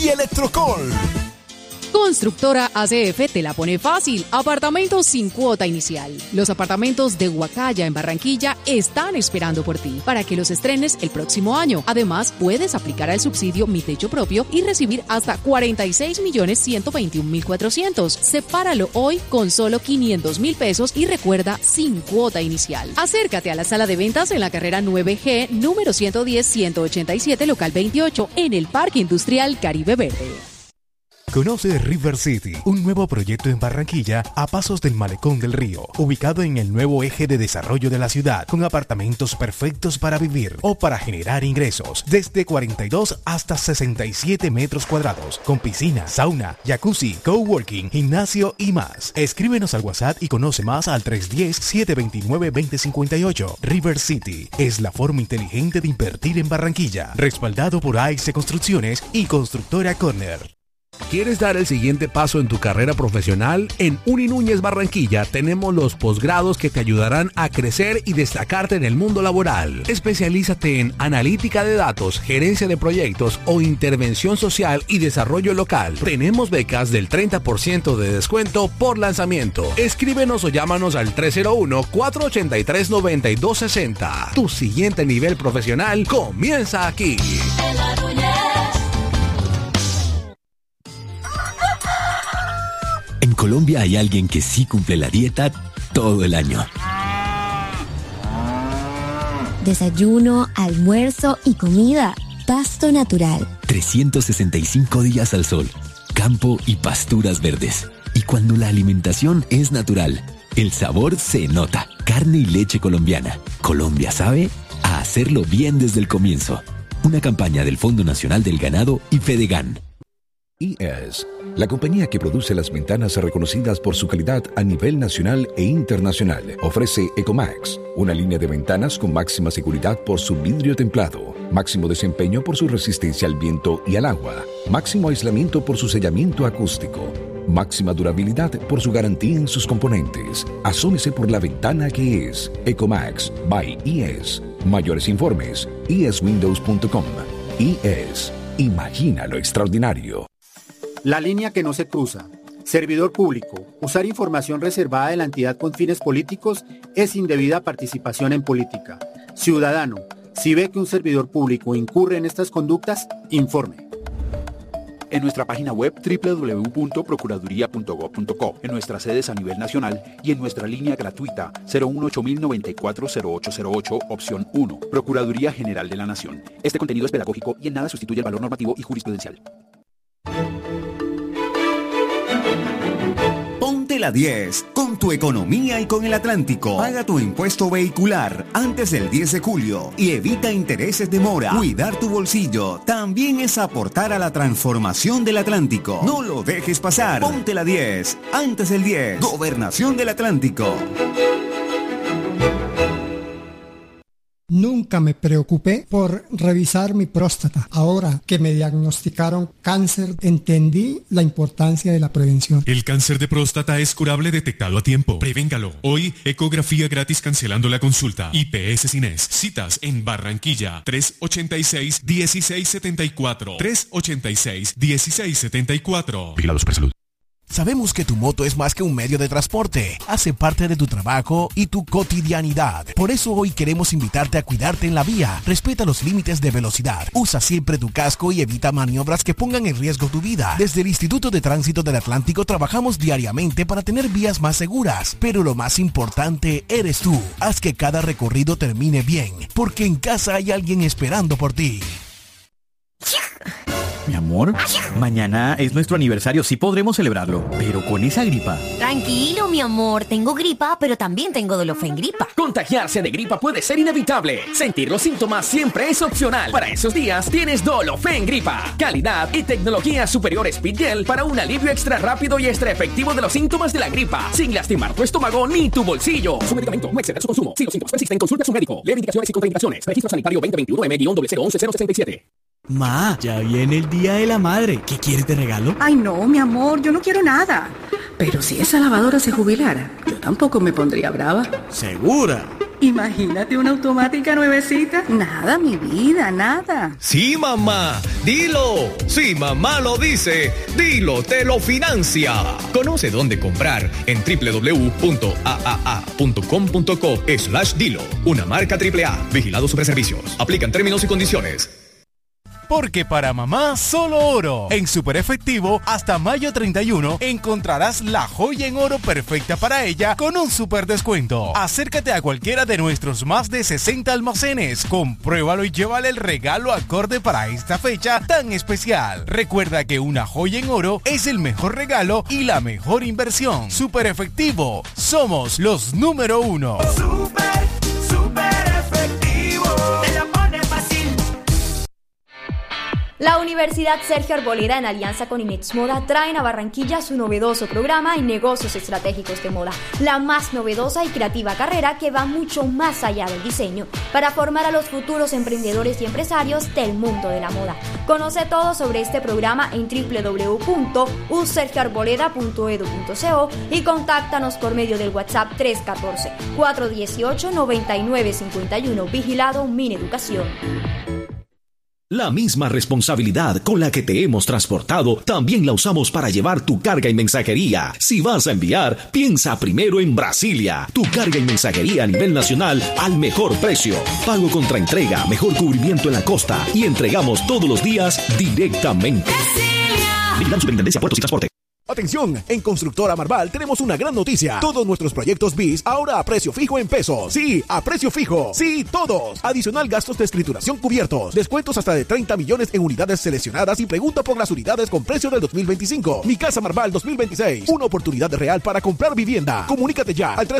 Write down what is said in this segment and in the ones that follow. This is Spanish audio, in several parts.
y Electrocol. Constructora ACF te la pone fácil. Apartamentos sin cuota inicial. Los apartamentos de Huacaya en Barranquilla están esperando por ti para que los estrenes el próximo año. Además, puedes aplicar al subsidio Mi Techo Propio y recibir hasta 46.121.400. Sepáralo hoy con solo 500.000 pesos y recuerda, sin cuota inicial. Acércate a la sala de ventas en la carrera 9G, número 110-187, local 28, en el Parque Industrial Caribe Verde. Conoce River City, un nuevo proyecto en Barranquilla a pasos del Malecón del Río, ubicado en el nuevo eje de desarrollo de la ciudad, con apartamentos perfectos para vivir o para generar ingresos, desde 42 hasta 67 metros cuadrados, con piscina, sauna, jacuzzi, coworking, gimnasio y más. Escríbenos al WhatsApp y conoce más al 310-729-2058. River City es la forma inteligente de invertir en Barranquilla, respaldado por AIC Construcciones y Constructora Corner. ¿Quieres dar el siguiente paso en tu carrera profesional? En Uni Núñez Barranquilla tenemos los posgrados que te ayudarán a crecer y destacarte en el mundo laboral. Especialízate en analítica de datos, gerencia de proyectos o intervención social y desarrollo local. Tenemos becas del 30% de descuento por lanzamiento. Escríbenos o llámanos al 301-483-9260. Tu siguiente nivel profesional comienza aquí. En Colombia hay alguien que sí cumple la dieta todo el año. Desayuno, almuerzo y comida. Pasto Natural. 365 días al sol, campo y pasturas verdes. Y cuando la alimentación es natural, el sabor se nota. Carne y leche colombiana. Colombia sabe a hacerlo bien desde el comienzo. Una campaña del Fondo Nacional del Ganado y Fedegan. IES, la compañía que produce las ventanas reconocidas por su calidad a nivel nacional e internacional, ofrece Ecomax, una línea de ventanas con máxima seguridad por su vidrio templado, máximo desempeño por su resistencia al viento y al agua, máximo aislamiento por su sellamiento acústico, máxima durabilidad por su garantía en sus componentes. Asómese por la ventana que es Ecomax by IES. Mayores informes, ieswindows.com. IES, imagina lo extraordinario. La línea que no se cruza. Servidor público. Usar información reservada de la entidad con fines políticos es indebida participación en política. Ciudadano, si ve que un servidor público incurre en estas conductas, informe. En nuestra página web www.procuraduría.gov.co, en nuestras sedes a nivel nacional y en nuestra línea gratuita 018-094-0808, opción 1, Procuraduría General de la Nación. Este contenido es pedagógico y en nada sustituye el valor normativo y jurisprudencial. Ponte la 10 con tu economía y con el Atlántico. Paga tu impuesto vehicular antes del 10 de julio y evita intereses de mora. Cuidar tu bolsillo también es aportar a la transformación del Atlántico. No lo dejes pasar. Ponte la 10 antes del 10. Gobernación del Atlántico. Nunca me preocupé por revisar mi próstata. Ahora que me diagnosticaron cáncer, entendí la importancia de la prevención. El cáncer de próstata es curable detectado a tiempo. Prevéngalo. Hoy, ecografía gratis cancelando la consulta. IPS Cines. Citas en Barranquilla. 386-1674. 386-1674. Vigilados por salud. Sabemos que tu moto es más que un medio de transporte, hace parte de tu trabajo y tu cotidianidad. Por eso hoy queremos invitarte a cuidarte en la vía. Respeta los límites de velocidad, usa siempre tu casco y evita maniobras que pongan en riesgo tu vida. Desde el Instituto de Tránsito del Atlántico trabajamos diariamente para tener vías más seguras, pero lo más importante eres tú. Haz que cada recorrido termine bien, porque en casa hay alguien esperando por ti. Mi amor, mañana es nuestro aniversario, sí podremos celebrarlo, pero con esa gripa. Tranquilo, mi amor, tengo gripa, pero también tengo Dolofengripa. Contagiarse de gripa puede ser inevitable. Sentir los síntomas siempre es opcional. Para esos días tienes Dolofengripa. Calidad y tecnología superior Speedgel para un alivio extra rápido y extra efectivo de los síntomas de la gripa, sin lastimar tu estómago ni tu bolsillo. Su medicamento no excede su consumo. Si los síntomas persisten, consulta a su médico. Lee indicaciones y contraindicaciones. Registro sanitario 2021-M-011-067. Ma, ya viene el Día de la Madre. ¿Qué quieres de regalo? Ay, no, mi amor, yo no quiero nada. Pero si esa lavadora se jubilara, yo tampoco me pondría brava. ¿Segura? Imagínate una automática nuevecita. Nada, mi vida, nada. Sí, mamá, dilo. Si mamá lo dice, dilo, te lo financia. Conoce dónde comprar en www.aaa.com.co/dilo. Una marca AAA. Vigilado Superservicios. Aplican términos y condiciones. Porque para mamá solo oro. En Super Efectivo, hasta mayo 31, encontrarás la joya en oro perfecta para ella con un super descuento. Acércate a cualquiera de nuestros más de 60 almacenes, compruébalo y llévale el regalo acorde para esta fecha tan especial. Recuerda que una joya en oro es el mejor regalo y la mejor inversión. Super Efectivo, somos los número 1. Super efectivo. Te la pone fácil. La Universidad Sergio Arboleda, en alianza con Inex Moda, traen a Barranquilla su novedoso programa en negocios estratégicos de moda, la más novedosa y creativa carrera que va mucho más allá del diseño, para formar a los futuros emprendedores y empresarios del mundo de la moda. Conoce todo sobre este programa en www.usergioarboleda.edu.co y contáctanos por medio del WhatsApp 314-418-9951. Vigilado Mineducación. La misma responsabilidad con la que te hemos transportado, también la usamos para llevar tu carga y mensajería. Si vas a enviar, piensa primero en Brasilia. Tu carga y mensajería a nivel nacional al mejor precio. Pago contra entrega, mejor cubrimiento en la costa y entregamos todos los días directamente. Vigilando Superintendencia Puertos y Transporte. Atención, en Constructora Marval tenemos una gran noticia. Todos nuestros proyectos BIS ahora a precio fijo en pesos. Sí, a precio fijo. Sí, todos. Adicional gastos de escrituración cubiertos. Descuentos hasta de 30 millones en unidades seleccionadas y pregunta por las unidades con precio del 2025. Mi Casa Marval 2026. Una oportunidad real para comprar vivienda. Comunícate ya al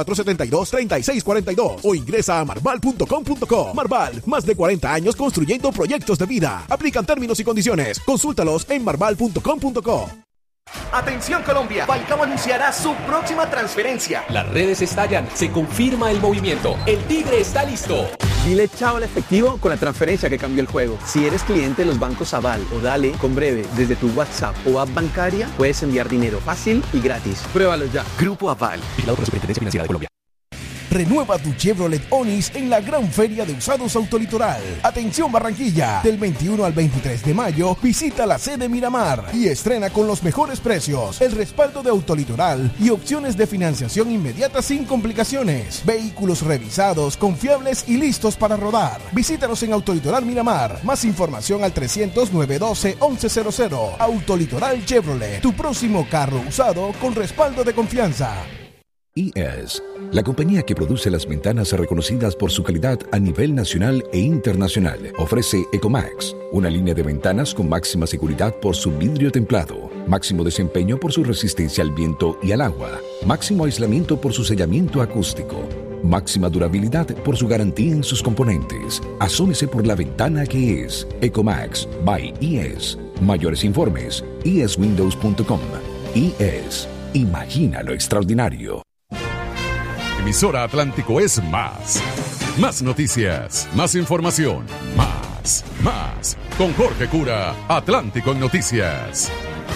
312-472-3642 o ingresa a marval.com.co. Marval, más de 40 años construyendo proyectos de vida. Aplican términos y condiciones. Consúltalos en marval.com.co. Atención Colombia, Falcao anunciará su próxima transferencia. Las redes estallan, se confirma el movimiento. El Tigre está listo. Dile chao al efectivo con la transferencia que cambió el juego. Si eres cliente de los bancos Aval o Dale, con Breve, desde tu WhatsApp o app bancaria, puedes enviar dinero fácil y gratis. Pruébalo ya. Grupo Aval, vigilado por la Superintendencia Financiera de Colombia. Renueva tu Chevrolet Onix en la gran feria de usados Autolitoral. Atención Barranquilla, del 21 al 23 de mayo visita la sede Miramar y estrena con los mejores precios, el respaldo de Autolitoral y opciones de financiación inmediata sin complicaciones. Vehículos revisados, confiables y listos para rodar. Visítanos en Autolitoral Miramar. Más información al 300-912-1100. Autolitoral Chevrolet, tu próximo carro usado con respaldo de confianza. IES, la compañía que produce las ventanas reconocidas por su calidad a nivel nacional e internacional, ofrece Ecomax, una línea de ventanas con máxima seguridad por su vidrio templado, máximo desempeño por su resistencia al viento y al agua, máximo aislamiento por su sellamiento acústico, máxima durabilidad por su garantía en sus componentes. Asómese por la ventana que es Ecomax by IES. Mayores informes, ieswindows.com. IES, imagina lo extraordinario. Emisora Atlántico es más. Más noticias, más información, más. Con Jorge Cura, Atlántico en Noticias.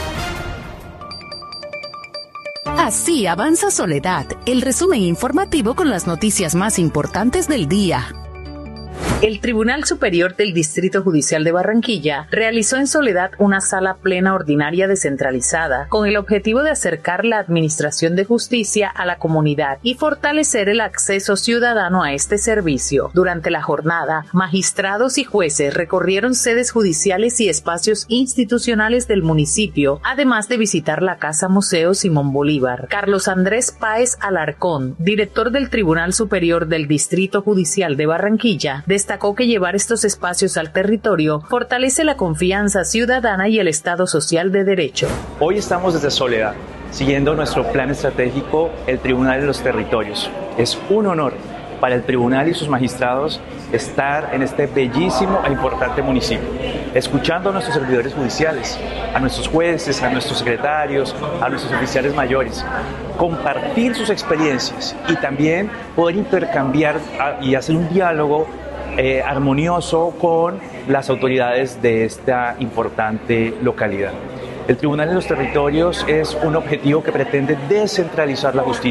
Así avanza Soledad, el resumen informativo con las noticias más importantes del día. El Tribunal Superior del Distrito Judicial de Barranquilla realizó en Soledad una sala plena ordinaria descentralizada con el objetivo de acercar la administración de justicia a la comunidad y fortalecer el acceso ciudadano a este servicio. Durante la jornada, magistrados y jueces recorrieron sedes judiciales y espacios institucionales del municipio, además de visitar la Casa Museo Simón Bolívar. Carlos Andrés Páez Alarcón, director del Tribunal Superior del Distrito Judicial de Barranquilla, destacó que llevar estos espacios al territorio fortalece la confianza ciudadana y el Estado social de derecho. Hoy estamos desde Soledad, siguiendo nuestro plan estratégico, el Tribunal de los Territorios. Es un honor para el Tribunal y sus magistrados estar en este bellísimo e importante municipio, escuchando a nuestros servidores judiciales, a nuestros jueces, a nuestros secretarios, a nuestros oficiales mayores, compartir sus experiencias y también poder intercambiar y hacer un diálogo armonioso con las autoridades de esta importante localidad. El Tribunal de los Territorios es un objetivo que pretende descentralizar la justicia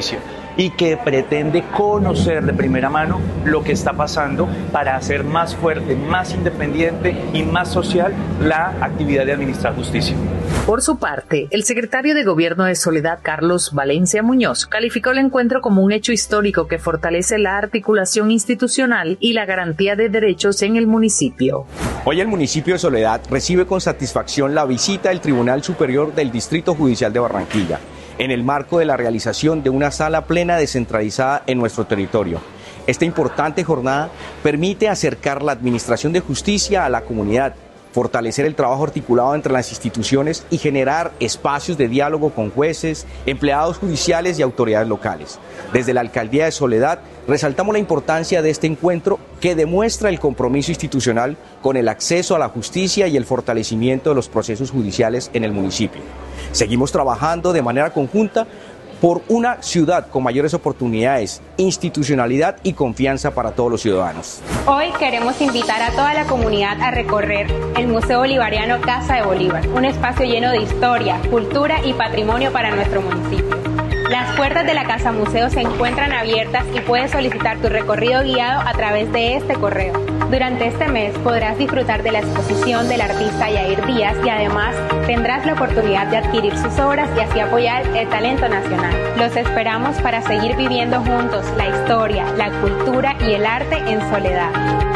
y que pretende conocer de primera mano lo que está pasando para hacer más fuerte, más independiente y más social la actividad de administrar justicia. Por su parte, el secretario de Gobierno de Soledad, Carlos Valencia Muñoz, calificó el encuentro como un hecho histórico que fortalece la articulación institucional y la garantía de derechos en el municipio. Hoy el municipio de Soledad recibe con satisfacción la visita del Tribunal Superior del Distrito Judicial de Barranquilla, en el marco de la realización de una sala plena descentralizada en nuestro territorio. Esta importante jornada permite acercar la administración de justicia a la comunidad, fortalecer el trabajo articulado entre las instituciones y generar espacios de diálogo con jueces, empleados judiciales y autoridades locales. Desde la Alcaldía de Soledad resaltamos la importancia de este encuentro que demuestra el compromiso institucional con el acceso a la justicia y el fortalecimiento de los procesos judiciales en el municipio. Seguimos trabajando de manera conjunta por una ciudad con mayores oportunidades, institucionalidad y confianza para todos los ciudadanos. Hoy queremos invitar a toda la comunidad a recorrer el Museo Bolivariano Casa de Bolívar, un espacio lleno de historia, cultura y patrimonio para nuestro municipio. Las puertas de la Casa Museo se encuentran abiertas y puedes solicitar tu recorrido guiado a través de este correo. Durante este mes podrás disfrutar de la exposición del artista Yair Díaz y además tendrás la oportunidad de adquirir sus obras y así apoyar el talento nacional. Los esperamos para seguir viviendo juntos la historia, la cultura y el arte en Soledad.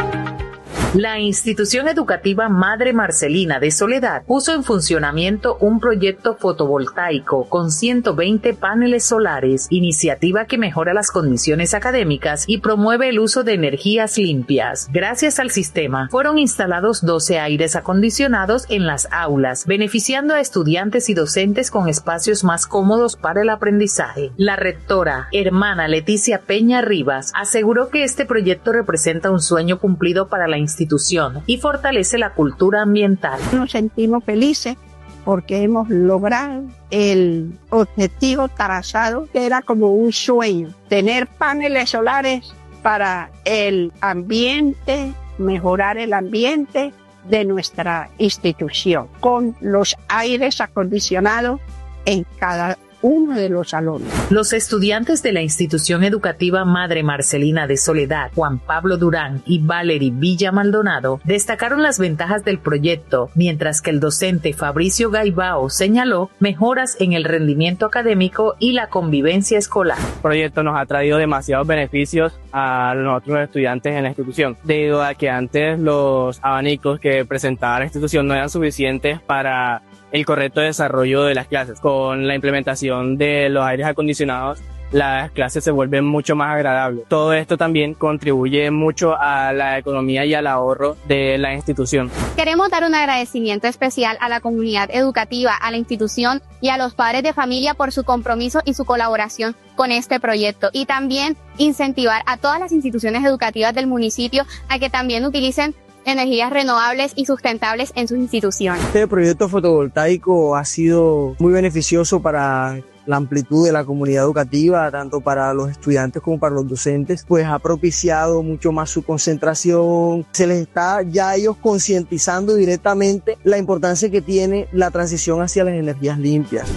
La institución educativa Madre Marcelina de Soledad puso en funcionamiento un proyecto fotovoltaico con 120 paneles solares, iniciativa que mejora las condiciones académicas y promueve el uso de energías limpias. Gracias al sistema, fueron instalados 12 aires acondicionados en las aulas, beneficiando a estudiantes y docentes con espacios más cómodos para el aprendizaje. La rectora, hermana Leticia Peña Rivas, aseguró que este proyecto representa un sueño cumplido para la institución y fortalece la cultura ambiental. Nos sentimos felices porque hemos logrado el objetivo trazado, que era como un sueño, tener paneles solares para el ambiente, mejorar el ambiente de nuestra institución, con los aires acondicionados en cada uno de los salones. Los estudiantes de la institución educativa Madre Marcelina de Soledad, Juan Pablo Durán y Valery Villa Maldonado, destacaron las ventajas del proyecto, mientras que el docente Fabricio Gaibao señaló mejoras en el rendimiento académico y la convivencia escolar. El proyecto nos ha traído demasiados beneficios a nosotros estudiantes en la institución, debido a que antes los abanicos que presentaba la institución no eran suficientes para el correcto desarrollo de las clases. Con la implementación de los aires acondicionados, las clases se vuelven mucho más agradables. Todo esto también contribuye mucho a la economía y al ahorro de la institución. Queremos dar un agradecimiento especial a la comunidad educativa, a la institución y a los padres de familia por su compromiso y su colaboración con este proyecto, y también incentivar a todas las instituciones educativas del municipio a que también utilicen energías renovables y sustentables en sus instituciones. Este proyecto fotovoltaico ha sido muy beneficioso para la amplitud de la comunidad educativa, tanto para los estudiantes como para los docentes, pues ha propiciado mucho más su concentración. Se les está ya a ellos concientizando directamente la importancia que tiene la transición hacia las energías limpias.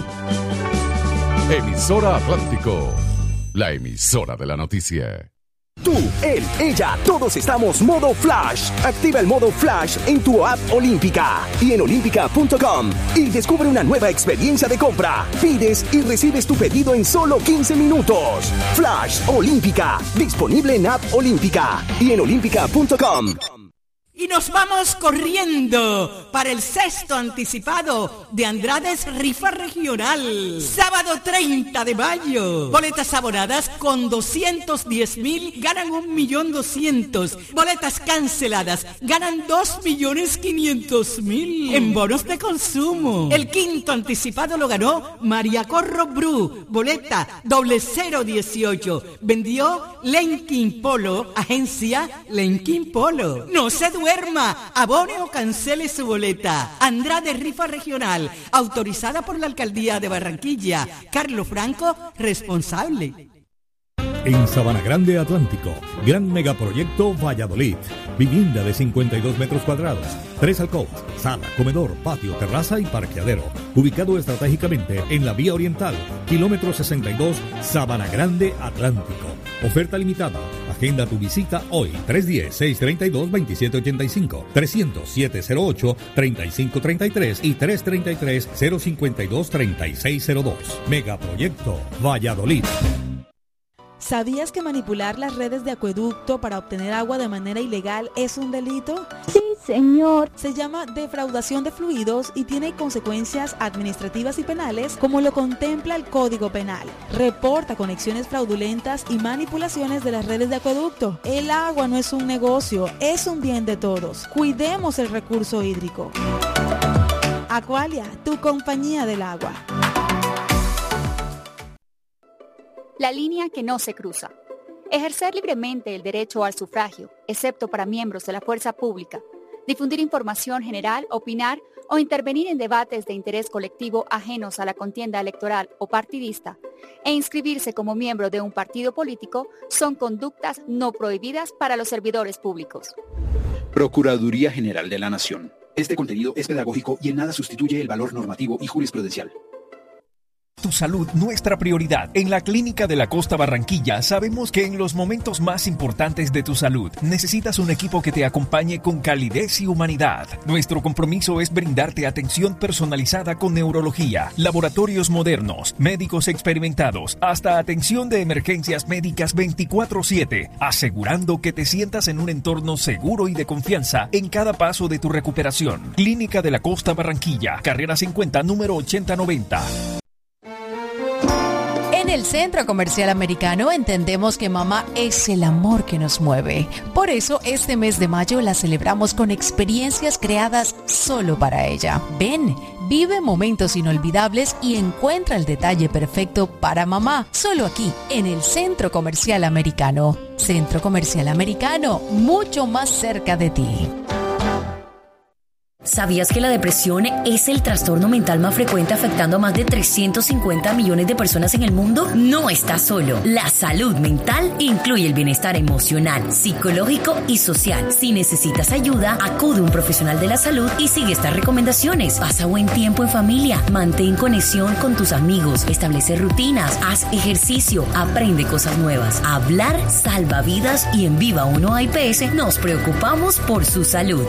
Emisora Atlántico, la emisora de la noticia. Tú, él, ella, todos estamos modo Flash. Activa el modo Flash en tu app Olímpica y en olímpica.com y descubre una nueva experiencia de compra. Pides y recibes tu pedido en solo 15 minutos. Flash Olímpica, disponible en app Olímpica y en olímpica.com. Y nos vamos corriendo para el sexto anticipado de Andrades Rifa Regional. Sábado 30 de mayo. Boletas abonadas con 210,000 ganan 1.200.000. Boletas canceladas ganan 2.500.000 en bonos de consumo. El quinto anticipado lo ganó María Corro Bru. Boleta 0018. Vendió Lenkin Polo, agencia Lenkin Polo. No se duerma, abone o cancele su boleta. Andrade Rifa Regional, autorizada por la Alcaldía de Barranquilla. Carlos Franco, responsable. En Sabana Grande Atlántico, gran megaproyecto Valladolid. Vivienda de 52 metros cuadrados, 3 alcobas, sala, comedor, patio, terraza y parqueadero. Ubicado estratégicamente en la vía oriental, kilómetro 62, Sabana Grande Atlántico. Oferta limitada. Agenda tu visita hoy. 310-632-2785, 300-708-3533 y 333-052-3602. Megaproyecto Valladolid. ¿Sabías que manipular las redes de acueducto para obtener agua de manera ilegal es un delito? Sí, señor. Se llama defraudación de fluidos y tiene consecuencias administrativas y penales como lo contempla el Código Penal. Reporta conexiones fraudulentas y manipulaciones de las redes de acueducto. El agua no es un negocio, es un bien de todos. Cuidemos el recurso hídrico. Aqualia, tu compañía del agua. La línea que no se cruza. Ejercer libremente el derecho al sufragio, excepto para miembros de la fuerza pública. Difundir información general, opinar o intervenir en debates de interés colectivo ajenos a la contienda electoral o partidista, e inscribirse como miembro de un partido político son conductas no prohibidas para los servidores públicos. Procuraduría General de la Nación. Este contenido es pedagógico y en nada sustituye el valor normativo y jurisprudencial. Tu salud, nuestra prioridad. En la Clínica de la Costa Barranquilla sabemos que en los momentos más importantes de tu salud necesitas un equipo que te acompañe con calidez y humanidad. Nuestro compromiso es brindarte atención personalizada con neurología, laboratorios modernos, médicos experimentados, hasta atención de emergencias médicas 24/7, asegurando que te sientas en un entorno seguro y de confianza en cada paso de tu recuperación. Clínica de la Costa Barranquilla, carrera 50, número 8090. En el Centro Comercial Americano entendemos que mamá es el amor que nos mueve. Por eso este mes de mayo la celebramos con experiencias creadas solo para ella. Ven, vive momentos inolvidables y encuentra el detalle perfecto para mamá. Solo aquí, en el Centro Comercial Americano. Centro Comercial Americano, mucho más cerca de ti. ¿Sabías que la depresión es el trastorno mental más frecuente afectando a más de 350 millones de personas en el mundo? No estás solo. La salud mental incluye el bienestar emocional, psicológico y social. Si necesitas ayuda, acude a un profesional de la salud y sigue estas recomendaciones. Pasa buen tiempo en familia, mantén conexión con tus amigos, establece rutinas, haz ejercicio, aprende cosas nuevas. Hablar salva vidas y en Viva 1 IPS nos preocupamos por su salud.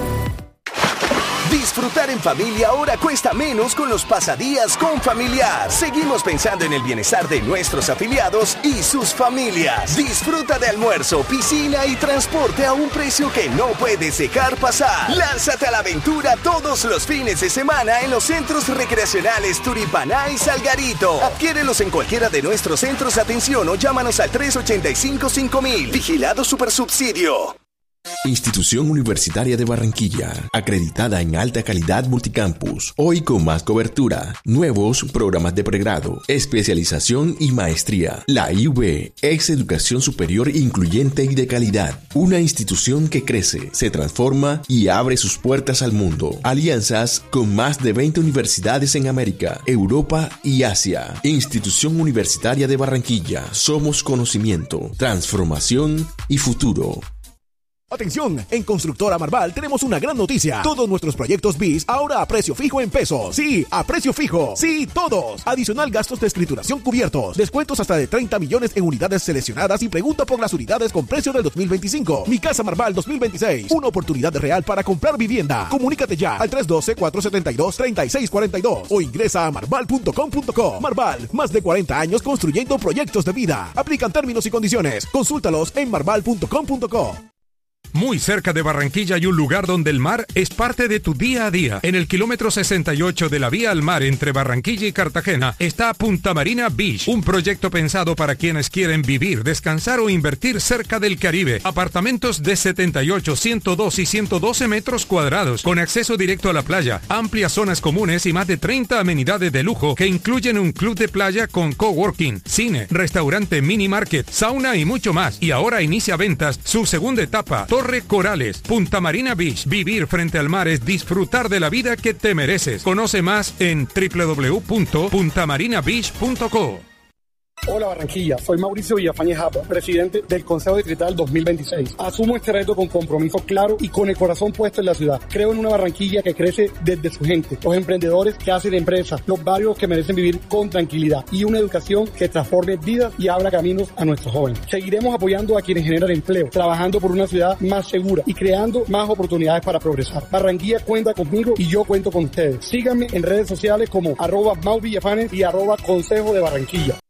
Disfrutar en familia ahora cuesta menos con los pasadías con Familiar. Seguimos pensando en el bienestar de nuestros afiliados y sus familias. Disfruta de almuerzo, piscina y transporte a un precio que no puedes dejar pasar. Lánzate a la aventura todos los fines de semana en los centros recreacionales Turipaná y Salgarito. Adquiérelos en cualquiera de nuestros centros de atención o llámanos al 385-5000. Vigilado Supersubsidio. Institución Universitaria de Barranquilla, acreditada en alta calidad multicampus, hoy con más cobertura, nuevos programas de pregrado, especialización y maestría. La IUB es educación superior incluyente y de calidad, una institución que crece, se transforma y abre sus puertas al mundo. Alianzas con más de 20 universidades en América, Europa y Asia. Institución Universitaria de Barranquilla, somos conocimiento, transformación y futuro. Atención, en Constructora Marval tenemos una gran noticia. Todos nuestros proyectos BIS ahora a precio fijo en pesos. Sí, a precio fijo. Sí, todos. Adicional gastos de escrituración cubiertos. Descuentos hasta de 30 millones en unidades seleccionadas y pregunta por las unidades con precio del 2025. Mi Casa Marval 2026. Una oportunidad real para comprar vivienda. Comunícate ya al 312-472-3642 o ingresa a marval.com.co. Marval, más de 40 años construyendo proyectos de vida. Aplican términos y condiciones. Consúltalos en marval.com.co. Muy cerca de Barranquilla hay un lugar donde el mar es parte de tu día a día. En el kilómetro 68 de la vía al mar entre Barranquilla y Cartagena está Punta Marina Beach, un proyecto pensado para quienes quieren vivir, descansar o invertir cerca del Caribe. Apartamentos de 78, 102 y 112 metros cuadrados, con acceso directo a la playa, amplias zonas comunes y más de 30 amenidades de lujo que incluyen un club de playa con coworking, cine, restaurante, mini market, sauna y mucho más. Y ahora inicia ventas su segunda etapa. Torre Corales, Punta Marina Beach. Vivir frente al mar es disfrutar de la vida que te mereces. Conoce más en www.puntamarinabeach.co. Hola Barranquilla, soy Mauricio Villafañez Japa, presidente del Consejo Distrital 2026. Asumo este reto con compromiso claro y con el corazón puesto en la ciudad. Creo en una Barranquilla que crece desde su gente, los emprendedores que hacen empresas, los barrios que merecen vivir con tranquilidad y una educación que transforme vidas y abra caminos a nuestros jóvenes. Seguiremos apoyando a quienes generan empleo, trabajando por una ciudad más segura y creando más oportunidades para progresar. Barranquilla cuenta conmigo y yo cuento con ustedes. Síganme en redes sociales como @MauVillafañez y @Consejo de Barranquilla.